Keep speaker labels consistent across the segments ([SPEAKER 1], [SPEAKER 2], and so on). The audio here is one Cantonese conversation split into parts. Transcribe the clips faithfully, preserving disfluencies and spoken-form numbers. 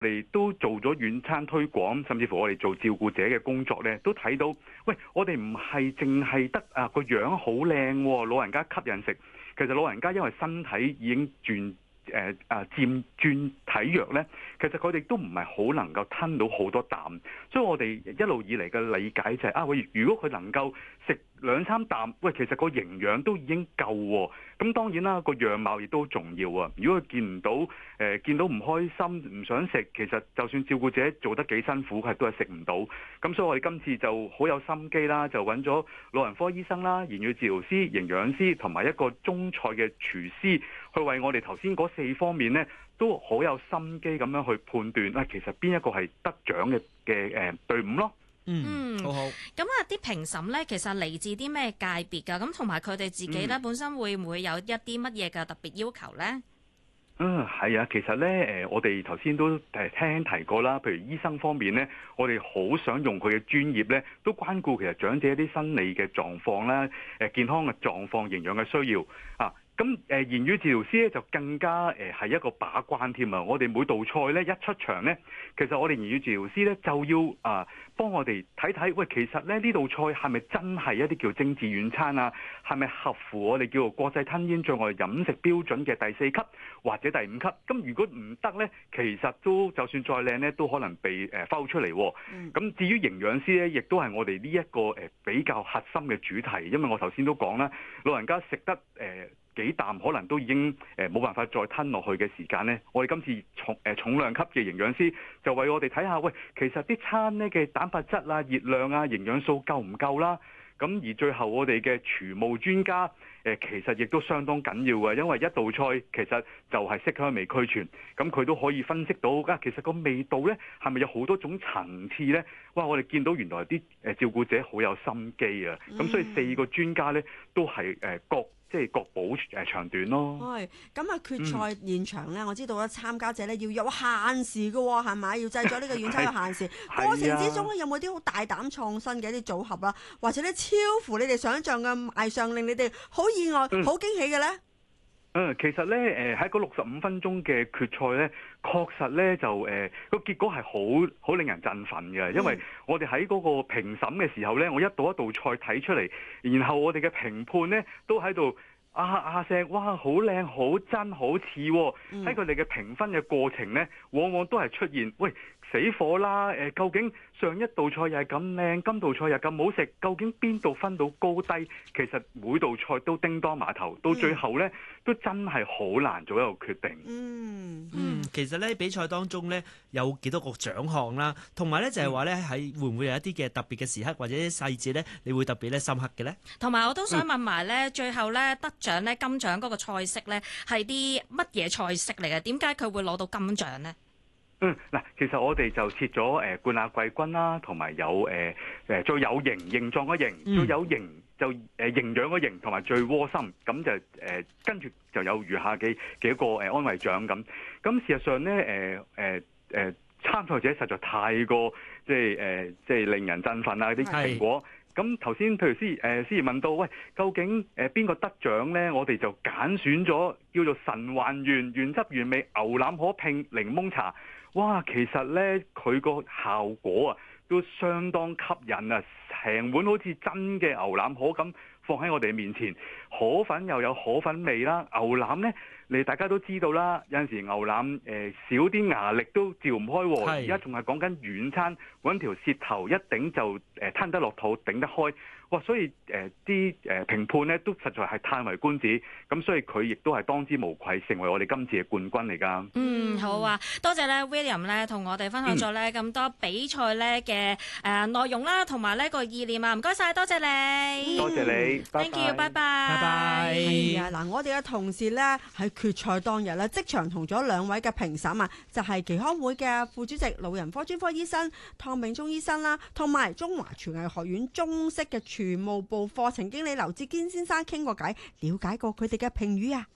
[SPEAKER 1] 我哋都做咗遠餐推廣，甚至乎我哋做照顧者嘅工作咧，都睇到，喂，我哋唔係淨係得啊個樣好靚，老人家吸引食。其實老人家因為身體已經轉誒啊漸轉體弱咧，其實佢哋都唔係好能夠吞到好多啖，所以我哋一路以嚟嘅理解就係、是、啊，喂，如果佢能夠食兩三啖，喂，其實個營養都已經夠喎。咁當然啦，個樣貌亦都重要啊！如果佢見唔到，誒、呃、見到唔開心，唔想食，其實就算照顧者做得幾辛苦，係都係食唔到。咁所以我哋今次就好有心機啦，就揾咗老人科醫生啦、言語治療師、營養師同埋一個中菜嘅廚師，去為我哋頭先嗰四方面呢，都好有心機咁樣去判斷啊，其實邊一個係得獎嘅嘅誒隊伍咯。
[SPEAKER 2] 嗯，好好。
[SPEAKER 3] 咁啊，啲評審咧，其實嚟自啲咩界別㗎？咁同埋佢哋自己咧，
[SPEAKER 1] 嗯、
[SPEAKER 3] 本身會唔會有一啲乜嘢嘅特別要求咧？
[SPEAKER 1] 嗯，係啊，其實咧，誒，我哋頭先都誒聽提過啦。譬如醫生方面咧，我哋好想用佢嘅專業咧，都關顧其實長者一啲生理嘅狀況啦，誒健康嘅狀況、營養嘅需要啊。咁誒言語治療師咧就更加誒係一個把關添啊！我哋每道菜咧一出場咧，其實我哋言語治療師咧就要啊幫我哋睇睇，喂，其實咧呢道菜係咪真係一啲叫精緻遠餐啊？係咪合乎我哋叫做國際吞嚥障礙飲食標準嘅第四級或者第五級？咁如果唔得咧，其實都就算再靚咧，都可能被誒摟出嚟。咁、嗯、至於營養師咧，亦都係我哋呢一個誒比較核心嘅主題，因為我頭先都講啦，老人家食得誒。呃幾啖可能都已經誒冇辦法再吞落去嘅時間呢，我哋今次重誒重量級嘅營養師就為我哋睇下，喂，其實啲餐呢嘅蛋白質啊、熱量啊、營養素夠唔夠啦？咁而最後我哋嘅廚務專家誒其實亦都相當緊要嘅，因為一道菜其實就係色香味俱全，咁佢都可以分析到啊，其實個味道呢係咪有好多種層次呢？哇！我哋見到原來啲誒照顧者好有心機啊，咁所以四個專家呢都係誒各。即係各補誒長短咯。係
[SPEAKER 2] 咁啊！決賽現場咧，嗯、我知道咧參加者咧要有限時嘅喎，係咪？要製作呢個遠餐有限時。過程之中咧，有冇啲好大膽創新嘅一啲組合啦，或者咧超乎你哋想象嘅賣相，令你哋好意外、好、嗯、驚喜嘅咧？
[SPEAKER 1] 嗯，其實咧，誒喺嗰六十五分鐘嘅決賽咧，確實咧就誒個、呃、結果係好好令人振奮嘅，因為我哋喺嗰個評審嘅時候咧，我一道一道菜睇出嚟，然後我哋嘅評判咧都喺度啊啊聲，哇，好靚，好真，好似喎，喺佢哋嘅評分嘅過程咧，往往都係出現，喂，死火啦！誒，究竟上一道菜又係咁靚，今道菜又咁好食，究竟邊度分到高低？其實每道菜都叮當碼頭，到最後咧，都真係好難做一個決定。
[SPEAKER 2] 嗯
[SPEAKER 4] 嗯，其實咧比賽當中咧有幾多個獎項啦，同埋咧就係話咧喺會唔會有一啲嘅特別嘅時刻或者細節咧，你會特別咧深刻嘅咧？
[SPEAKER 3] 同埋我都想問埋咧，嗯、最後咧得獎咧金獎嗰個菜式咧係啲乜嘢菜式嚟嘅？點解佢會攞到金獎呢？
[SPEAKER 1] 嗯，嗱，其實我哋就設咗誒冠亞季軍啦，同埋有誒誒最有型形狀嘅型，嗯、最有型就誒營養嘅型，同埋最窩心，咁就誒、呃、跟住就有餘下嘅幾個誒安慰獎咁。咁事實上咧，誒誒誒參賽者實在太過即係誒即係令人振奮啦啲成果。咁頭先譬如司誒司儀問到，喂，究竟誒邊個得獎咧？我哋就揀選咗叫做神還原原汁原味牛腩河拼檸檬茶。哇，其實咧佢個效果啊都相當吸引啊！成碗好似真嘅牛腩河咁放喺我哋面前，河粉又有河粉味啦，牛腩咧你大家都知道啦，有陣時牛腩誒、呃、少啲牙力都嚼唔開，而家仲係講緊軟餐，揾條舌頭一頂就誒、呃、吞得落肚，頂得開。哇！所以誒啲誒評判咧都實在係歎為觀止，咁所以佢亦都係當之無愧，成為我哋今次嘅冠軍嚟㗎。
[SPEAKER 3] 嗯，好啊，多謝咧 William 咧同我哋分享咗咧咁多比賽咧嘅誒內容啦，同埋呢個意念啊，唔該晒，多謝你，
[SPEAKER 1] 多謝你
[SPEAKER 3] ，thank you，拜拜，
[SPEAKER 4] 拜拜。
[SPEAKER 2] 係啊，嗱，我哋嘅同事咧喺決賽當日咧即場同咗兩位嘅評審啊，就係耆康會嘅副主席老人科專科醫生湯秉忠醫生啦，同埋中華廚藝學院中式嘅廚務部課程經理劉志堅先生傾過偈，了解過佢哋嘅評語啊。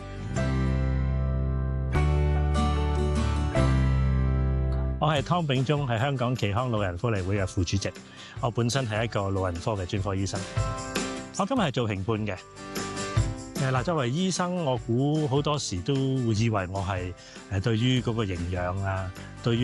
[SPEAKER 5] 我係湯秉忠，係香港耆康老人福利會嘅副主席。我本身係一個老人科嘅專科醫生。我今日係做評判嘅。誒、 誒嗱，作為醫生，我估好多時都會以為我係誒對於嗰個營養啊，對於